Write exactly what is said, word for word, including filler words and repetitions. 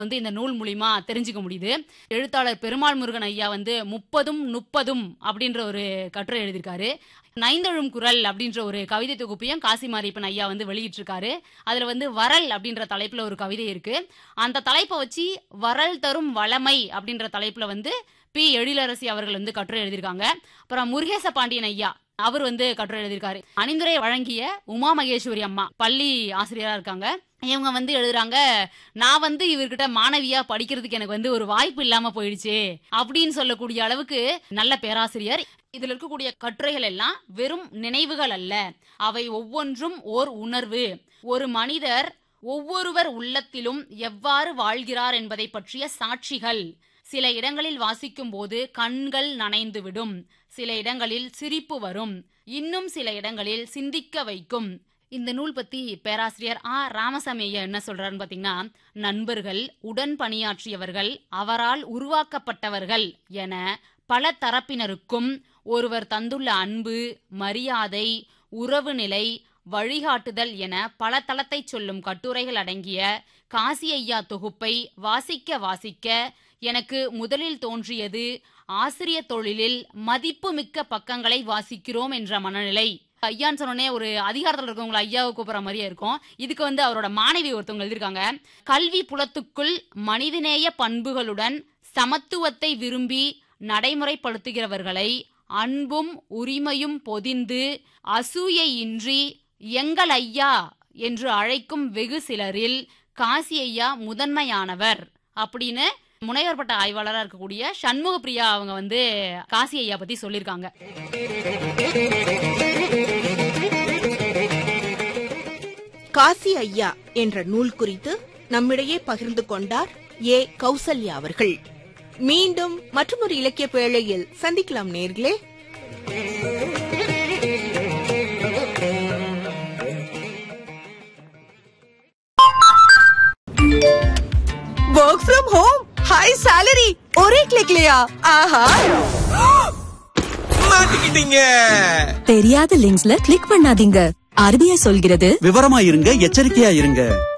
வந்து இந்த நூல் மூலியமா தெரிஞ்சுக்க முடியுது. எழுத்தாளர் பெருமாள் முருகன் ஐயா வந்து முப்பதும் முப்பதும் அப்படின்ற ஒரு கட்டுரை எழுதியிருக்காரு. நைந்தழும் குரல் அப்படின்ற ஒரு கவிதை தொகுப்பையும் காசி மாரியப்பன் ஐயா வந்து வெளியிட்டிருக்காரு. அதுல வந்து வரல் அப்படின்ற தலைப்புல ஒரு கவிதை இருக்கு. அந்த தலைப்பை வச்சு வரல் தரும் வளமை அப்படின்ற தலைப்புல வந்து பி எழிலரசி அவர்கள் வந்து கட்டுரை எழுதியிருக்காங்க. அப்புறம் முருகேச பாண்டியன் ஐயா அவர் வந்து கட்டுரை எழுதியிருக்காரு. அணிந்துரை வழங்கிய உமா மகேஸ்வரி அம்மா பள்ளி ஆசிரியரா இருக்காங்க. இவங்க வந்து எழுதுறாங்க, நான் வந்து இவர்கிட்ட மாணவியா படிக்கிறதுக்கு எனக்கு வந்து ஒரு வாய்ப்பு இல்லாம போயிடுச்சு அப்படின்னு சொல்லக்கூடிய அளவுக்கு நல்ல பேராசிரியர். இதுல இருக்கக்கூடிய கட்டுரைகள் எல்லாம் வெறும் நினைவுகள் அல்ல, அவை ஒவ்வொன்றும் ஓர் உணர்வு. ஒரு மனிதர் ஒவ்வொருவர் உள்ளத்திலும் எவ்வாறு வாழ்கிறார் என்பதை பற்றிய சாட்சிகள். சில இடங்களில் வாசிக்கும் போது கண்கள் நனைந்துவிடும், சில இடங்களில் சிரிப்பு வரும், இன்னும் சில இடங்களில் சிந்திக்க வைக்கும். இந்த நூல் பத்தி பேராசிரியர் ஆ ராமசாமி ஐயா என்ன சொல்றாருன்னு பாத்தீங்கன்னா, நண்பர்கள், உடன் பணியாற்றியவர்கள், அவரால் உருவாக்கப்பட்டவர்கள் என பல தரப்பினருக்கும் ஒருவர் தந்துள்ள அன்பு, மரியாதை, உறவு நிலை, வழிகாட்டுதல் என பல தளத்தை சொல்லும் கட்டுரைகள் அடங்கிய காசி ஐயா தொகுப்பை வாசிக்க வாசிக்க எனக்கு முதலில் தோன்றியது ஆசிரிய தொழிலில் மதிப்புமிக்க பக்கங்களை வாசிக்கிறோம் என்ற மனநிலை. ஐயான்னு சொன்னோடனே ஒரு அதிகாரத்தில் இருக்கவங்களை ஐயாவை கூப்பிடுற மாதிரியே இருக்கும். இதுக்கு வந்து அவரோட மாணவி ஒருத்தவங்க எழுதியிருக்காங்க, கல்வி புலத்துக்குள் மனிதநேய பண்புகளுடன் சமத்துவத்தை விரும்பி நடைமுறைப்படுத்துகிறவர்களை அன்பும் உரிமையும் பொதிந்து அசூயையின்றி எங்கள் ஐயா என்று அழைக்கும் வெகு சிலரில் காசி ஐயா முதன்மையானவர் அப்படின்னு முனைவர் பட்ட ஆய்வாளராக இருக்கக்கூடிய சண்முக பிரியா அவங்க வந்து காசி ஐயா பத்தி சொல்லியிருக்காங்க. காசி ஐயா என்ற நூல் குறித்து நம்மிடையே பகிர்ந்து கொண்டார் ஏ கௌசல்யா அவர்கள். மீண்டும் மற்றொரு இலக்கிய பேழையில் சந்திக்கலாம் நேர்களே. Work from home, high salary, और एक क्लिक लिया. आहा, மாட்டிக்கிட்டீங்க. தெரியாத லிங்க்ஸ்ல கிளிக் பண்ணாதீங்க. ஆர்பிஐ சொல்கிறது, விவரமா இருங்க, எச்சரிக்கையா இருங்க.